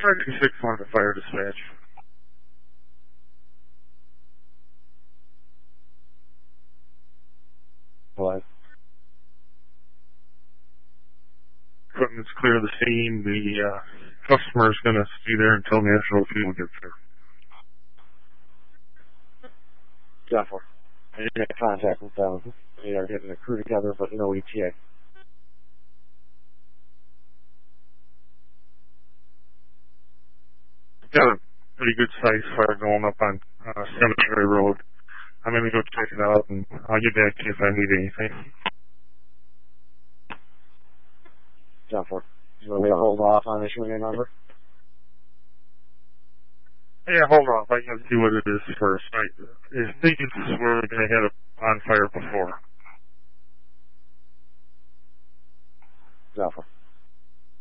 Try 261 to fire dispatch. What? Equipment's clear of the scene. The customer's going to stay there until National Fuel gets there. Definitely. I did make contact with them. They are getting a crew together, but no ETA. Got a pretty good size fire going up on Cemetery Road. I'm going to go check it out, and I'll get back to you if I need anything. Definitely. You want me to hold off on issuing a number? Yeah, hold on. I got to see what it is first. I think it's where we're going to had it on fire before. Definitely.